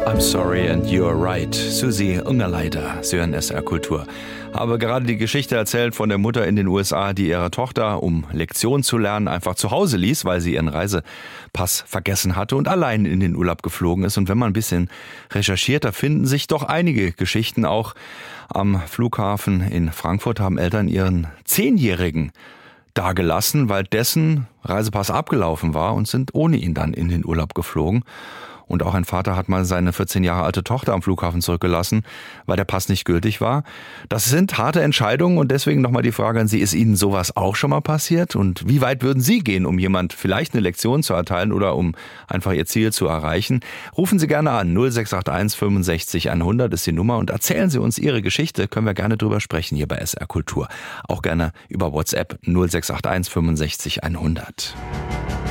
I'm sorry and you're right. Susi Ungerleider, Sie hören SR Kultur. Habe gerade die Geschichte erzählt von der Mutter in den USA, die ihre Tochter, um Lektionen zu lernen, einfach zu Hause ließ, weil sie ihren Reisepass vergessen hatte und allein in den Urlaub geflogen ist. Und wenn man ein bisschen recherchiert, da finden sich doch einige Geschichten. Auch am Flughafen in Frankfurt haben Eltern ihren 10-Jährigen dagelassen, weil dessen Reisepass abgelaufen war und sind ohne ihn dann in den Urlaub geflogen. Und auch ein Vater hat mal seine 14 Jahre alte Tochter am Flughafen zurückgelassen, weil der Pass nicht gültig war. Das sind harte Entscheidungen und deswegen nochmal die Frage an Sie, ist Ihnen sowas auch schon mal passiert? Und wie weit würden Sie gehen, um jemand vielleicht eine Lektion zu erteilen oder um einfach Ihr Ziel zu erreichen? Rufen Sie gerne an, 0681 65 100 ist die Nummer und erzählen Sie uns Ihre Geschichte, können wir gerne drüber sprechen hier bei SR Kultur. Auch gerne über WhatsApp 0681 65 100.